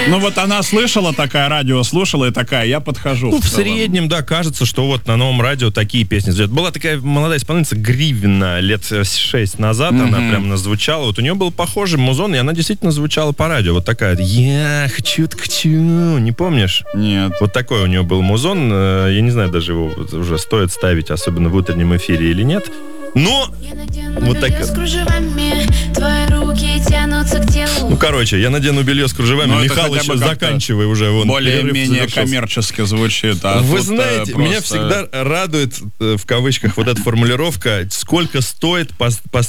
Ну вот она слышала такая, радио слушала и такая, я подхожу. Ну, в среднем, да, кажется, что вот на новом радио такие песни звучат. Была такая молодая исполнительница Гривина лет 6 назад, она прям звучала. Вот у нее был похожий музон, и она действительно звучала по радио. Вот такая, я хочу, не помнишь? Нет. Вот такой у нее был музон. Я не знаю, даже его уже стоит ставить, особенно в утреннем эфире или нет. Но вот так. Ну, короче, я надену белье с кружевами. Ну, Михалыч, заканчивай уже. Вон, более-менее коммерчески звучит. А вы знаете, меня всегда радует, в кавычках, вот эта формулировка, сколько стоит